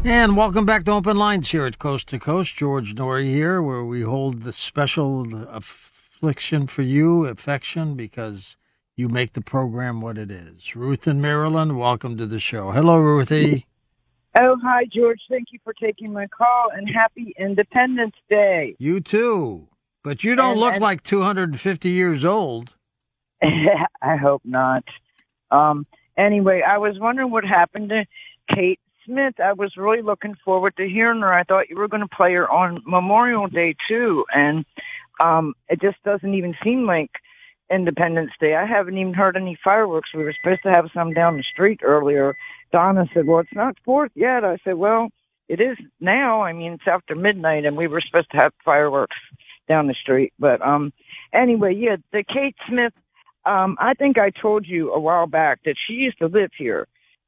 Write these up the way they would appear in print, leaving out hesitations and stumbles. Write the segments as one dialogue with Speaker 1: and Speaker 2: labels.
Speaker 1: And welcome back to Open Lines here at Coast to Coast. George Norrie here, where we hold the special affliction for you, affection, because you make the program what it is. Ruth in Maryland, welcome to the show. Hello, Ruthie.
Speaker 2: Oh, hi, George. Thank you for taking my call, and happy Independence Day.
Speaker 1: You too. But you don't look like 250 years old.
Speaker 2: I hope not. Anyway, I was wondering what happened to Kate Smith. I was really looking forward to hearing her. I thought you were going to play her on Memorial Day, too, and it just doesn't even seem like Independence Day. I haven't even heard any fireworks. We were supposed to have some down the street earlier. Donna said, well, it's not 4th yet. I said, well, it is now. I mean, it's after midnight, and we were supposed to have fireworks down the street. But anyway, yeah, the Kate Smith, I think I told you a while back that she used to live here.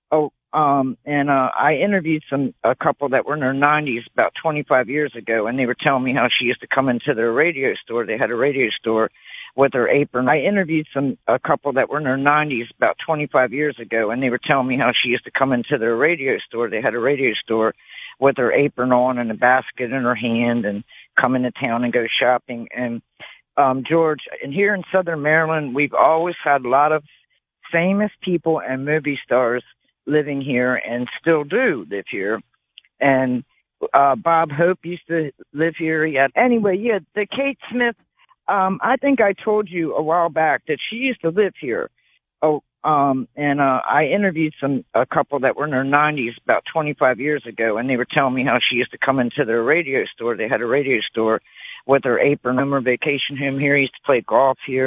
Speaker 2: I interviewed a couple that were in their 90s about 25 years ago, and they were telling me how she used to come into their radio store. They had a radio store with her apron. I interviewed a couple that were in their 90s about 25 years ago, and they were telling me how she used to come into their radio store. They had a radio store with her apron on and a basket in her hand and come into town and go shopping. And George, and here in Southern Maryland, we've always had a lot of famous people and movie stars living here and still do live here. And Bob Hope used to live here. Anyway, yeah, the Kate Smith, I think I told you a while back that she used to live here. I interviewed a couple that were in their 90s about 25 years ago, and they were telling me how she used to come into their radio store. They had a radio store with her apron. Remember vacation home here, used to play golf here.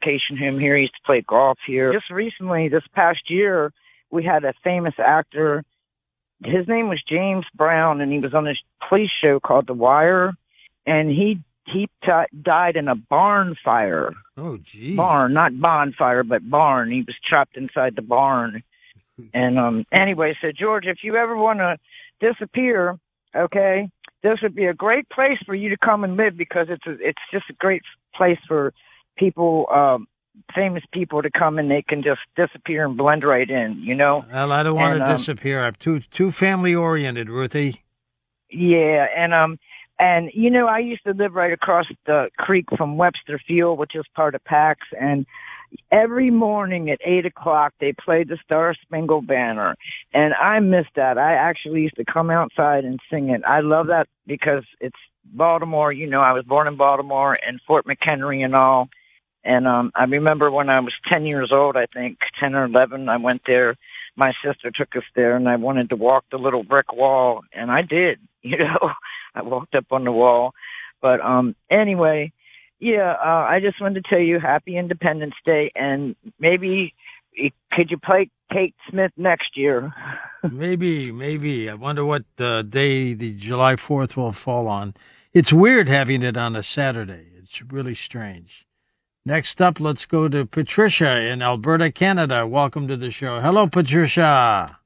Speaker 2: Just recently, this past year, we had a famous actor. His name was James Brown, and he was on this police show called The Wire, and he died in a barn fire.
Speaker 1: Oh, gee.
Speaker 2: Barn, not bonfire, but barn. He was trapped inside the barn. And anyway, so George, if you ever want to disappear, okay, this would be a great place for you to come and live, because it's just a great place for people, famous people to come, and they can just disappear and blend right in, you know?
Speaker 1: Well, I don't want to disappear. I'm too family-oriented, Ruthie.
Speaker 2: Yeah, and, you know, I used to live right across the creek from Webster Field, which is part of PAX, and every morning at 8 o'clock, they played the Star Spangled Banner, and I missed that. I actually used to come outside and sing it. I love that because it's Baltimore. You know, I was born in Baltimore and Fort McHenry and all, and I remember when I was 10 years old, I think, 10 or 11, I went there. My sister took us there, and I wanted to walk the little brick wall, and I did, you know. I walked up on the wall. But anyway, yeah, I just wanted to tell you Happy Independence Day, and maybe could you play Kate Smith next year?
Speaker 1: Maybe. I wonder what day the July 4th will fall on. It's weird having it on a Saturday. It's really strange. Next up, let's go to Patricia in Alberta, Canada. Welcome to the show. Hello, Patricia.